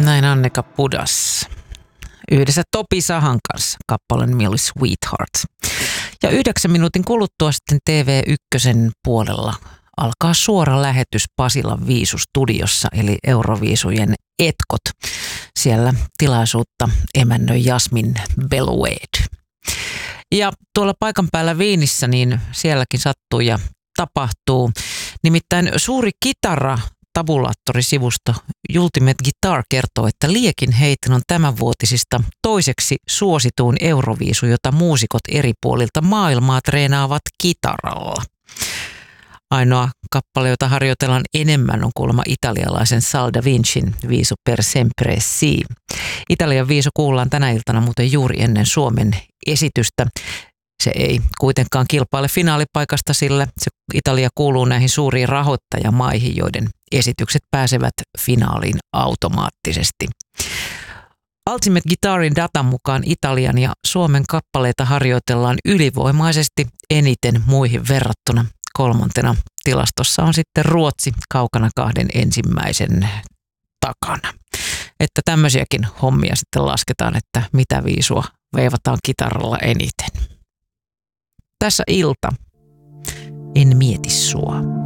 Näin Annika Pudas. Yhdessä Topi Sahan kanssa kappaleen nimi Sweetheart. Ja 9 minuutin kuluttua sitten TV1 puolella alkaa suora lähetys Pasilan Viisu-studiossa, eli Euroviisujen etkot. Siellä tilaisuutta emännöi Jasmin Beloued. Ja tuolla paikan päällä Viinissä, niin sielläkin sattuu ja tapahtuu. Nimittäin suuri kitara tabulaattorisivusto Ultimate Guitar kertoo, että Liekin heitin on tämänvuotisista toiseksi suosituin Euroviisu, jota muusikot eri puolilta maailmaa treenaavat kitaralla. Ainoa kappale, jota harjoitellaan enemmän, on kuulemma italialaisen Sal da Vincin viisu Per Sempre Si. Italian viisu kuullaan tänä iltana muuten juuri ennen Suomen esitystä. Se ei kuitenkaan kilpaile finaalipaikasta, sillä se Italia kuuluu näihin suuriin rahoittajamaihin, joiden esitykset pääsevät finaaliin automaattisesti. Ultimate Guitarin datan mukaan Italian ja Suomen kappaleita harjoitellaan ylivoimaisesti eniten muihin verrattuna. 3. tilastossa on sitten Ruotsi kaukana 2 ensimmäisen takana. Että tämmöisiäkin hommia sitten lasketaan, että mitä viisua veivataan kitaralla eniten. Tässä ilta. En mieti sua.